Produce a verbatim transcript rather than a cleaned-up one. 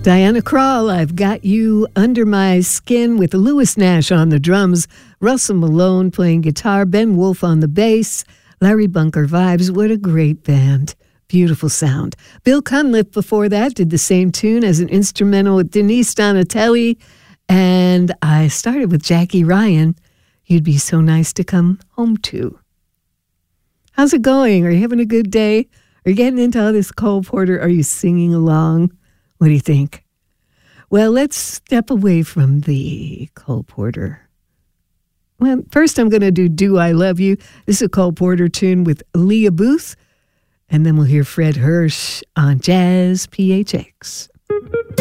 Diana Krall, I've Got You Under My Skin with Lewis Nash on the drums, Russell Malone playing guitar, Ben Wolf on the bass, Larry Bunker Vibes. What a great band. Beautiful sound. Bill Cunliffe before that did the same tune as an instrumental with Denise Donatelli. And I started with Jackie Ryan, You'd Be So Nice to Come Home To. How's it going? Are you having a good day? Are you getting into all this Cole Porter? Are you singing along? What do you think? Well, let's step away from the Cole Porter. Well, first I'm going to do Do I Love You. This is a Cole Porter tune with Leah Booth. And then we'll hear Fred Hirsch on Jazz P H X.